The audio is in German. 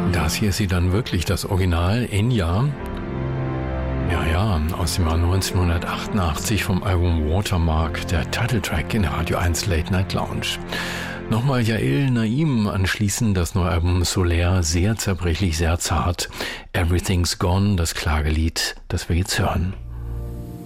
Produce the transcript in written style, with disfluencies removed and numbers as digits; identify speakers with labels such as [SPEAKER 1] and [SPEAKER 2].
[SPEAKER 1] Das hier ist sie dann wirklich, das Original, Enya. Ja, aus dem Jahr 1988 vom Album Watermark, der Titeltrack in Radio 1 Late Night Lounge. Nochmal Yael Naim anschließend, das neue Album Solaire, sehr zerbrechlich, sehr zart. Everything's Gone, das Klagelied, das wir jetzt hören.